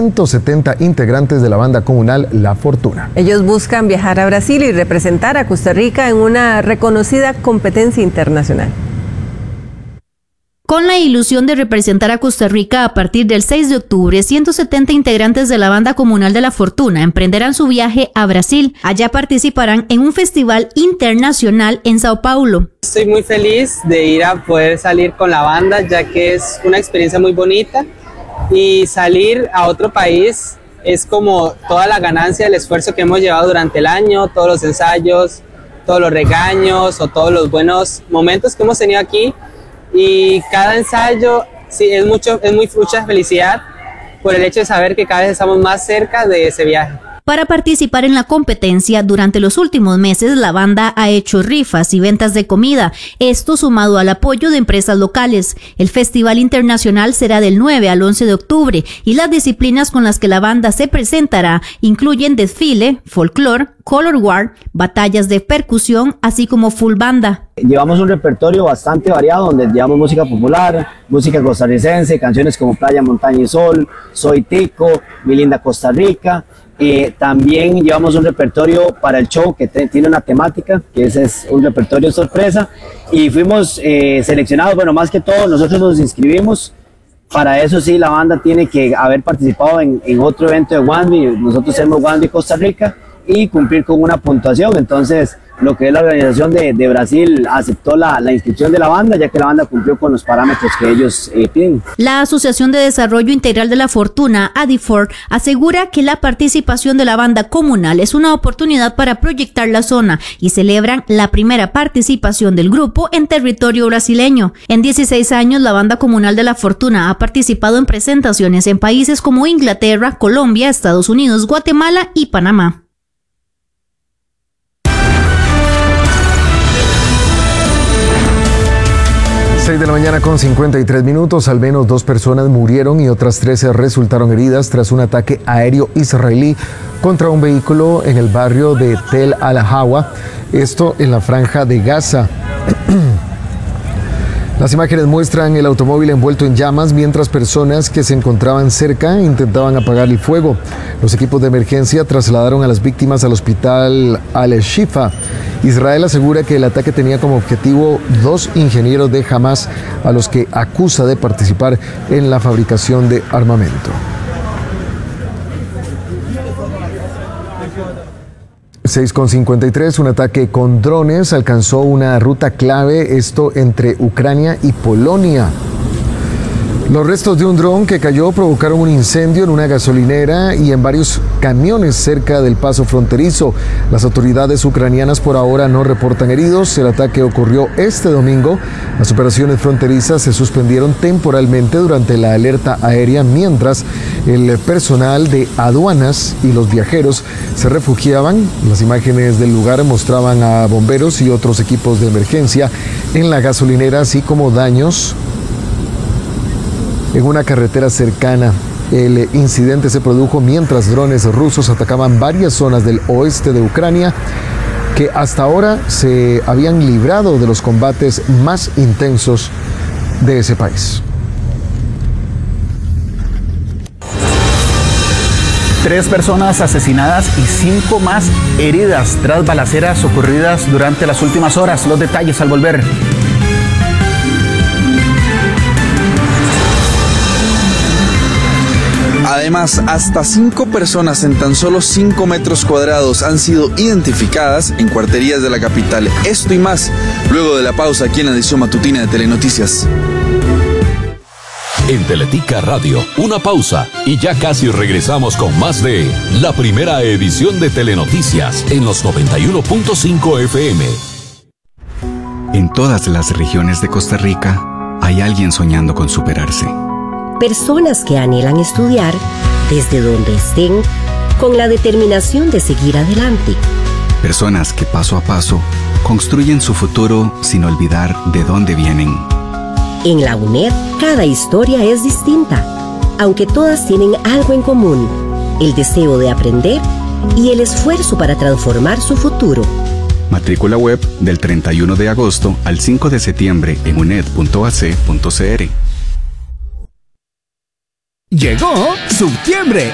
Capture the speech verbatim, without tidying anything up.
ciento setenta integrantes de la banda comunal La Fortuna. Ellos buscan viajar a Brasil y representar a Costa Rica en una reconocida competencia internacional. Con la ilusión de representar a Costa Rica a partir del seis de octubre, ciento setenta integrantes de la banda comunal de La Fortuna emprenderán su viaje a Brasil. Allá participarán en un festival internacional en Sao Paulo. Estoy muy feliz de ir a poder salir con la banda, ya que es una experiencia muy bonita, y salir a otro país es como toda la ganancia del esfuerzo que hemos llevado durante el año, todos los ensayos, todos los regaños o todos los buenos momentos que hemos tenido aquí. Y cada ensayo sí, es, mucho, es muy mucha felicidad por el hecho de saber que cada vez estamos más cerca de ese viaje. Para participar en la competencia, durante los últimos meses la banda ha hecho rifas y ventas de comida, esto sumado al apoyo de empresas locales. El Festival Internacional será del nueve al once de octubre y las disciplinas con las que la banda se presentará incluyen desfile, folclore, color guard, batallas de percusión, así como full banda. Llevamos un repertorio bastante variado donde llevamos música popular, música costarricense, canciones como Playa, Montaña y Sol, Soy Tico, Mi Linda Costa Rica. Eh, también llevamos un repertorio para el show que te, tiene una temática, que ese es un repertorio sorpresa, y fuimos eh, seleccionados, bueno, más que todo nosotros nos inscribimos. Para eso sí, la banda tiene que haber participado en, en otro evento de Wannabe. Nosotros somos Wannabe Costa Rica, y cumplir con una puntuación. Entonces lo que es la organización de, de Brasil aceptó la, la inscripción de la banda, ya que la banda cumplió con los parámetros que ellos eh, piden. La Asociación de Desarrollo Integral de La Fortuna, ADIFOR, asegura que la participación de la banda comunal es una oportunidad para proyectar la zona y celebran la primera participación del grupo en territorio brasileño. En dieciséis años, la banda comunal de La Fortuna ha participado en presentaciones en países como Inglaterra, Colombia, Estados Unidos, Guatemala y Panamá. seis de la mañana con cincuenta y tres minutos, al menos dos personas murieron y otras trece resultaron heridas tras un ataque aéreo israelí contra un vehículo en el barrio de Tel Al-Hawa, esto en la franja de Gaza. Las imágenes muestran el automóvil envuelto en llamas mientras personas que se encontraban cerca intentaban apagar el fuego. Los equipos de emergencia trasladaron a las víctimas al hospital Al-Shifa. Israel asegura que el ataque tenía como objetivo dos ingenieros de Hamas a los que acusa de participar en la fabricación de armamento. seis con cincuenta y tres, un ataque con drones alcanzó una ruta clave, esto entre Ucrania y Polonia. Los restos de un dron que cayó provocaron un incendio en una gasolinera y en varios camiones cerca del paso fronterizo. Las autoridades ucranianas por ahora no reportan heridos. El ataque ocurrió este domingo. Las operaciones fronterizas se suspendieron temporalmente durante la alerta aérea, mientras el personal de aduanas y los viajeros se refugiaban. Las imágenes del lugar mostraban a bomberos y otros equipos de emergencia en la gasolinera, así como daños en una carretera cercana. El incidente se produjo mientras drones rusos atacaban varias zonas del oeste de Ucrania que hasta ahora se habían librado de los combates más intensos de ese país. Tres personas asesinadas y cinco más heridas tras balaceras ocurridas durante las últimas horas. Los detalles al volver. Además, hasta cinco personas en tan solo cinco metros cuadrados han sido identificadas en cuarterías de la capital. Esto y más, luego de la pausa aquí en la edición matutina de Telenoticias. En Teletica Radio, una pausa y ya casi regresamos con más de la primera edición de Telenoticias en los noventa y uno punto cinco F M. En todas las regiones de Costa Rica hay alguien soñando con superarse. Personas que anhelan estudiar desde donde estén con la determinación de seguir adelante. Personas que paso a paso construyen su futuro sin olvidar de dónde vienen. En la UNED, cada historia es distinta, aunque todas tienen algo en común: el deseo de aprender y el esfuerzo para transformar su futuro. Matrícula web del treinta y uno de agosto al cinco de septiembre en uned punto a c punto c r. Llegó septiembre